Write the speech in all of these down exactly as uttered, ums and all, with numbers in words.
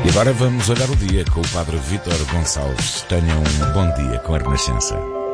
E agora vamos olhar o dia com o Padre Vítor Gonçalves. Tenham um bom dia com a Renascença.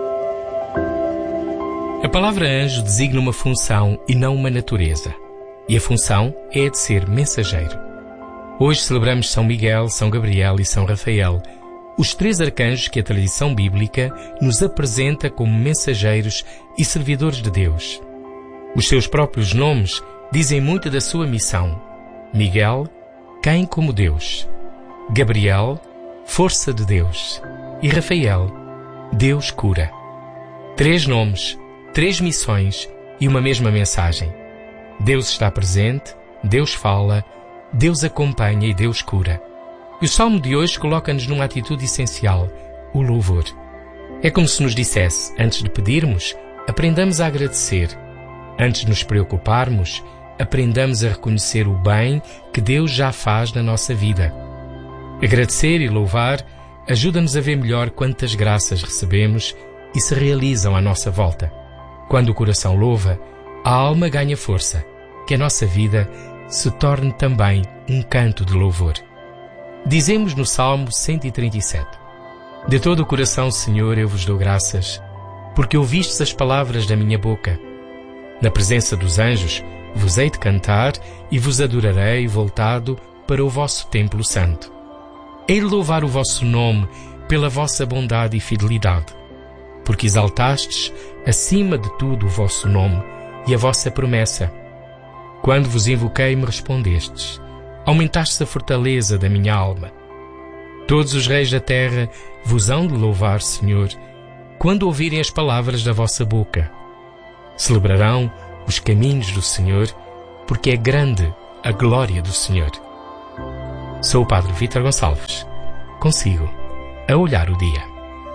A palavra anjo designa uma função e não uma natureza. E a função é a de ser mensageiro. Hoje celebramos São Miguel, São Gabriel e São Rafael, os três arcanjos que a tradição bíblica nos apresenta como mensageiros e servidores de Deus. Os seus próprios nomes dizem muito da sua missão. Miguel, quem como Deus. Gabriel, força de Deus. E Rafael, Deus cura. Três nomes, três missões e uma mesma mensagem. Deus está presente, Deus fala, Deus acompanha e Deus cura. E o Salmo de hoje coloca-nos numa atitude essencial, o louvor. É como se nos dissesse, antes de pedirmos, aprendamos a agradecer. Antes de nos preocuparmos, aprendamos a reconhecer o bem que Deus já faz na nossa vida. Agradecer e louvar ajuda-nos a ver melhor quantas graças recebemos e se realizam à nossa volta. Quando o coração louva, a alma ganha força, que a nossa vida se torne também um canto de louvor. Dizemos no Salmo cento e trinta e sete: De todo o coração, Senhor, eu vos dou graças, porque ouvistes as palavras da minha boca. Na presença dos anjos vos hei de cantar e vos adorarei voltado para o vosso templo santo. Hei de louvar o vosso nome pela vossa bondade e fidelidade, porque exaltastes acima de tudo o vosso nome e a vossa promessa. Quando vos invoquei, me respondestes. Aumentastes a fortaleza da minha alma. Todos os reis da terra vos hão de louvar, Senhor, quando ouvirem as palavras da vossa boca. Celebrarão os caminhos do Senhor, porque é grande a glória do Senhor. Sou o Padre Vítor Gonçalves. Consigo a olhar o dia.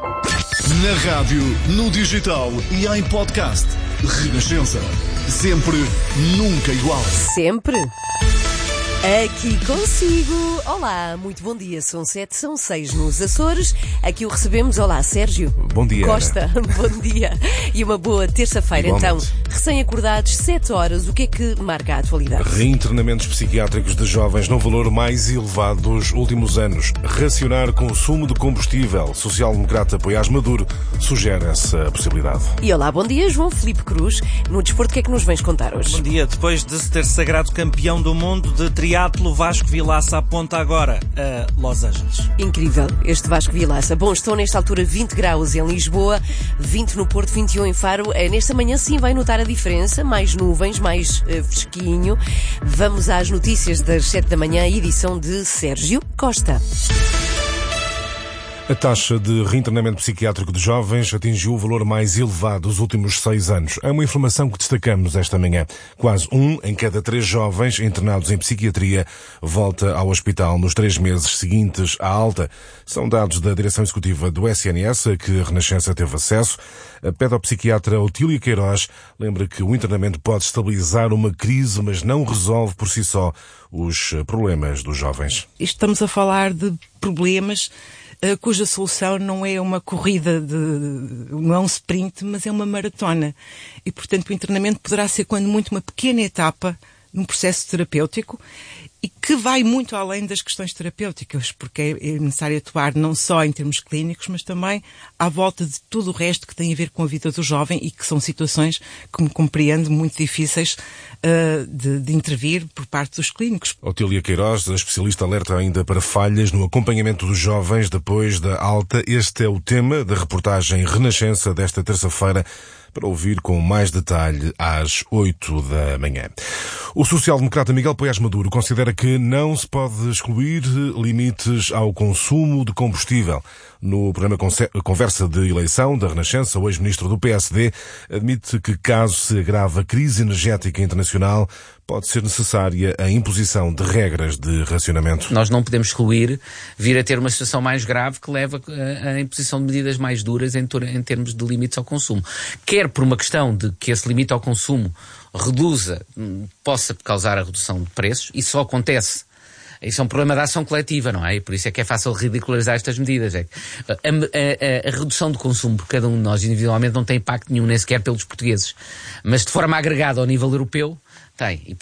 Na rádio, no digital e em podcast. Renascença. Sempre, nunca igual. Sempre. Aqui consigo. Olá, muito bom dia. São sete, são seis nos Açores. Aqui o recebemos. Olá, Sérgio. Bom dia, Costa. Bom dia. E uma boa terça-feira. Então, recém-acordados, sete horas. O que é que marca a atualidade? Reinternamentos psiquiátricos de jovens no valor mais elevado dos últimos anos. Racionar consumo de combustível. Social-democrata Poiás Maduro sugere essa possibilidade. E olá, bom dia, João Filipe Cruz. No desporto, o que é que nos vens contar hoje? Bom dia. Depois de se ter sagrado campeão do mundo de triatlo, Vasco Vilaça aponta agora a Los Angeles. Incrível, este Vasco Vilaça. Bom, estão nesta altura vinte graus em Lisboa, vinte no Porto, vinte e um em Faro. Nesta manhã sim vai notar a diferença, mais nuvens, mais uh, fresquinho. Vamos às notícias das sete da manhã, edição de Sérgio Costa. A taxa de reinternamento psiquiátrico de jovens atingiu o valor mais elevado dos últimos seis anos. É uma informação que destacamos esta manhã. Quase um em cada três jovens internados em psiquiatria volta ao hospital nos três meses seguintes à alta. São dados da direção executiva do S N S a que a Renascença teve acesso. A pedopsiquiatra Otília Queiroz lembra que o internamento pode estabilizar uma crise, mas não resolve por si só os problemas dos jovens. Estamos a falar de problemas cuja solução não é uma corrida, de, não é um sprint, mas é uma maratona. E, portanto, o internamento poderá ser, quando muito, uma pequena etapa num processo terapêutico e que vai muito além das questões terapêuticas, porque é necessário atuar não só em termos clínicos, mas também à volta de tudo o resto que tem a ver com a vida do jovem e que são situações, como compreendo, muito difíceis uh, de, de intervir por parte dos clínicos. Otília Queiroz, a especialista, alerta ainda para falhas no acompanhamento dos jovens depois da alta. Este é o tema da reportagem Renascença desta terça-feira, para ouvir com mais detalhe às oito da manhã. O social-democrata Miguel Poiás Maduro considera que não se pode excluir limites ao consumo de combustível. No programa Conversa de Eleição da Renascença, o ex-ministro do P S D admite que, caso se agrave a crise energética internacional, pode ser necessária a imposição de regras de racionamento. Nós não podemos excluir vir a ter uma situação mais grave que leva à imposição de medidas mais duras em, em termos de limites ao consumo. Quer por uma questão de que esse limite ao consumo reduza, possa causar a redução de preços, isso só acontece. Isso é um problema da ação coletiva, não é? E por isso é que é fácil ridicularizar estas medidas. É que a, a, a, a redução de consumo por cada um de nós individualmente não tem impacto nenhum, nem sequer pelos portugueses. Mas de forma agregada ao nível europeu, tem. E por isso é que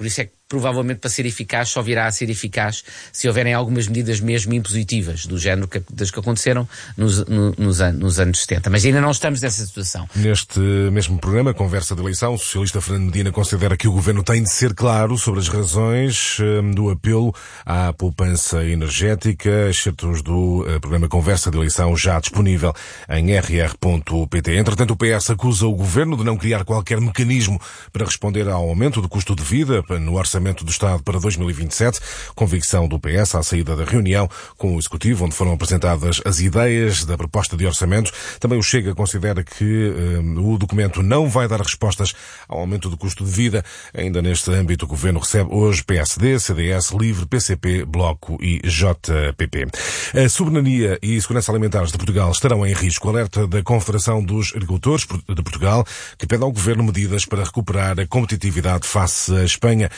provavelmente para ser eficaz só virá a ser eficaz se houverem algumas medidas mesmo impositivas, do género que, das que aconteceram nos, no, nos, an, nos anos setenta. Mas ainda não estamos nessa situação. Neste mesmo programa, Conversa de Eleição, o socialista Fernando Medina considera que o Governo tem de ser claro sobre as razões um, do apelo à poupança energética. Excertos do uh, programa Conversa de Eleição já disponível em r r ponto p t. Entretanto, o P S acusa o Governo de não criar qualquer mecanismo para responder ao aumento do custo de vida no Orçamento do Estado para dois mil e vinte e sete. Convicção do P S à saída da reunião com o Executivo, onde foram apresentadas as ideias da proposta de orçamento. Também o Chega considera que um, o documento não vai dar respostas ao aumento do custo de vida. Ainda neste âmbito, o Governo recebe hoje P S D, C D S, LIVRE, P C P, Bloco e J P P. A soberania e segurança alimentares de Portugal estarão em risco. Alerta da Confederação dos Agricultores de Portugal, que pede ao Governo medidas para recuperar a competitividade face à Espanha.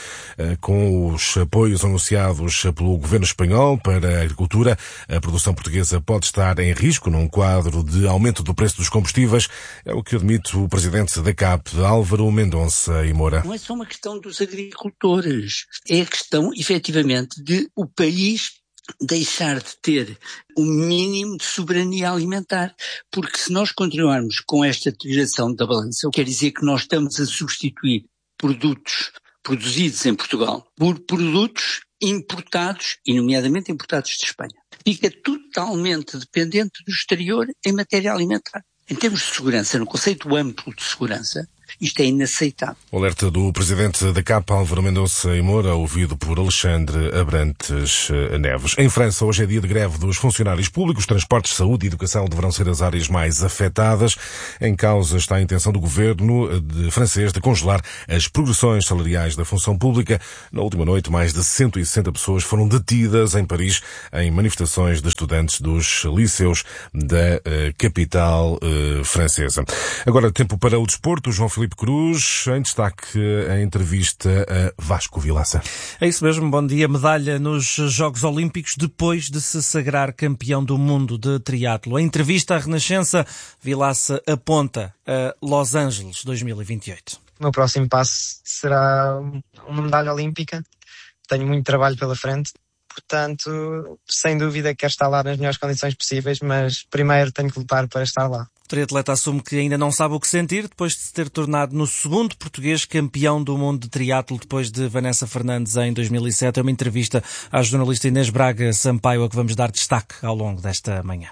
Com os apoios anunciados pelo Governo espanhol para a agricultura, a produção portuguesa pode estar em risco num quadro de aumento do preço dos combustíveis. É o que admite o presidente da C A P, Álvaro Mendonça e Moura. Não é só uma questão dos agricultores, é a questão, efetivamente, de o país deixar de ter um mínimo de soberania alimentar, porque se nós continuarmos com esta direção da balança, quer dizer que nós estamos a substituir produtos produzidos em Portugal por produtos importados, e nomeadamente importados de Espanha. Fica totalmente dependente do exterior em matéria alimentar. Em termos de segurança, no conceito amplo de segurança, isto é inaceitável. O alerta do presidente da C A P, Álvaro Mendonça e Moura, ouvido por Alexandre Abrantes Neves. Em França, hoje é dia de greve dos funcionários públicos. Transportes, saúde e educação deverão ser as áreas mais afetadas. Em causa está a intenção do governo de francês de congelar as progressões salariais da função pública. Na última noite, mais de cento e sessenta pessoas foram detidas em Paris em manifestações de estudantes dos liceus da uh, capital uh, francesa. Agora, tempo para o desporto. João Filipe Cruz, em destaque a entrevista a Vasco Vilaça. É isso mesmo, bom dia. Medalha nos Jogos Olímpicos depois de se sagrar campeão do mundo de triatlo. A entrevista à Renascença, Vilaça aponta a Los Angeles dois mil e vinte e oito. O meu próximo passo será uma medalha olímpica. Tenho muito trabalho pela frente. Portanto, sem dúvida quero estar lá nas melhores condições possíveis, mas primeiro tenho que lutar para estar lá. O triatleta assume que ainda não sabe o que sentir depois de se ter tornado no segundo português campeão do mundo de triatlo depois de Vanessa Fernandes em dois mil e sete. É uma entrevista à jornalista Inês Braga Sampaio a que vamos dar destaque ao longo desta manhã.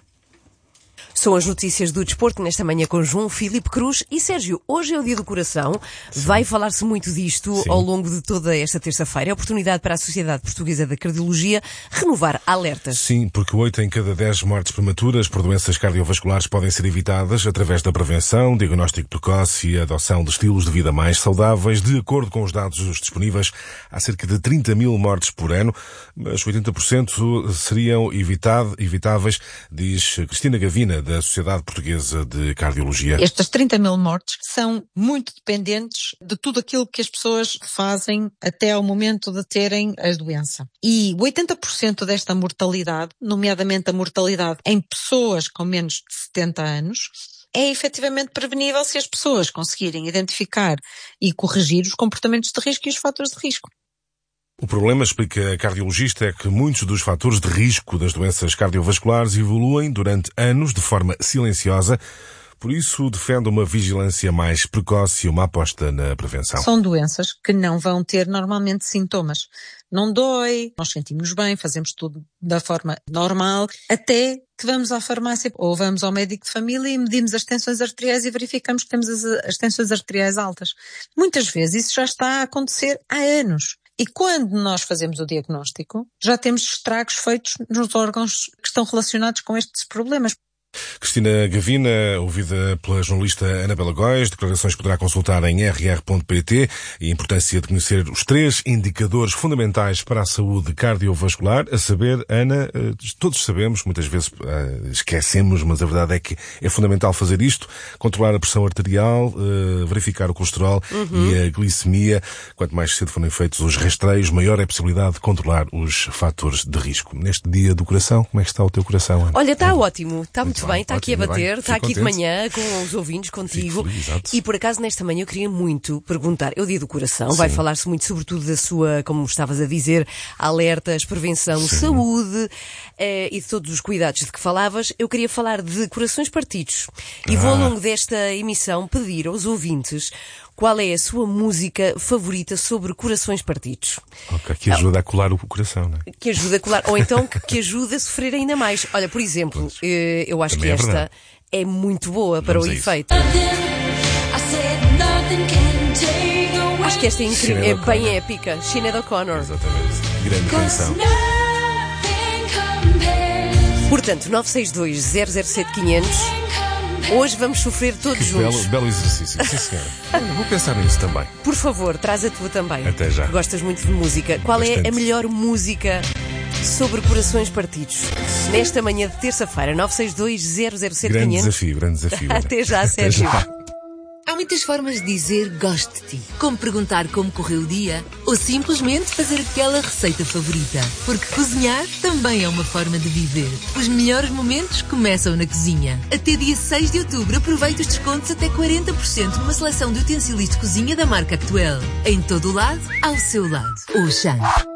São as notícias do desporto nesta manhã com João Filipe Cruz e Sérgio. Hoje é o Dia do Coração. Sim. Vai falar-se muito disto Sim. ao longo de toda esta terça-feira. É a oportunidade para a Sociedade Portuguesa da Cardiologia renovar alertas. Sim, porque oito em cada dez mortes prematuras por doenças cardiovasculares podem ser evitadas através da prevenção, diagnóstico precoce e adoção de estilos de vida mais saudáveis. De acordo com os dados disponíveis, há cerca de trinta mil mortes por ano, mas oitenta por cento seriam evitado, evitáveis, diz Cristina Gavina, da Sociedade Portuguesa de Cardiologia. Estas trinta mil mortes são muito dependentes de tudo aquilo que as pessoas fazem até ao momento de terem a doença. E oitenta por cento desta mortalidade, nomeadamente a mortalidade em pessoas com menos de setenta anos, é efetivamente prevenível se as pessoas conseguirem identificar e corrigir os comportamentos de risco e os fatores de risco. O problema, explica a cardiologista, é que muitos dos fatores de risco das doenças cardiovasculares evoluem durante anos de forma silenciosa. Por isso, defende uma vigilância mais precoce e uma aposta na prevenção. São doenças que não vão ter normalmente sintomas. Não dói, nós sentimos bem, fazemos tudo da forma normal, até que vamos à farmácia ou vamos ao médico de família e medimos as tensões arteriais e verificamos que temos as, as tensões arteriais altas. Muitas vezes isso já está a acontecer há anos. E quando nós fazemos o diagnóstico, já temos estragos feitos nos órgãos que estão relacionados com estes problemas. Cristina Gavina, ouvida pela jornalista Anabela Góes, declarações poderá consultar em r r ponto p t, e a importância de conhecer os três indicadores fundamentais para a saúde cardiovascular. A saber, Ana, todos sabemos, muitas vezes esquecemos, mas a verdade é que é fundamental fazer isto, controlar a pressão arterial, verificar o colesterol uhum. e a glicemia. Quanto mais cedo forem feitos os rastreios, maior é a possibilidade de controlar os fatores de risco. Neste dia do coração, como é que está o teu coração, Ana? Olha, está ótimo, está muito muito bem, está aqui a bater, está aqui de contente. manhã com os ouvintes, contigo. Fico feliz, exato. E por acaso nesta manhã eu queria muito perguntar, é o dia do coração, vai Sim. falar-se muito sobretudo da sua, como estavas a dizer, alertas, prevenção, Sim. saúde eh, e de todos os cuidados de que falavas. Eu queria falar de corações partidos. E vou Ah. ao longo desta emissão pedir aos ouvintes qual é a sua música favorita sobre corações partidos. Ok, que ajuda a colar o coração, não é? Que ajuda a colar, ou então que, que ajuda a sofrer ainda mais. Olha, por exemplo, eh, eu acho Também que é esta verdade. é muito boa para Vamos o a isso. efeito. Acho que esta é incrível, Sinead é bem O'Connor. épica. Sinead O'Connor. Exatamente. Grande canção. Portanto, nove seis dois, zero zero sete, quinhentos. Hoje vamos sofrer todos Que juntos. belo, belo exercício. Sim, senhora. Olha, vou pensar nisso também. Por favor, traz a tua também. Até já. Gostas muito de música. Qual é Bastante. a melhor música sobre corações partidos? Nesta manhã de terça-feira, nove seis dois, zero zero sete, Grande quinhentos. desafio, grande desafio. Ana. Até já, Até Sérgio. já. Há muitas formas de dizer gosto de ti. Como perguntar como correu o dia ou simplesmente fazer aquela receita favorita. Porque cozinhar também é uma forma de viver. Os melhores momentos começam na cozinha. Até dia seis de outubro aproveite os descontos até quarenta por cento numa seleção de utensílios de cozinha da marca Actuel. Em todo o lado, ao seu lado. Oxan.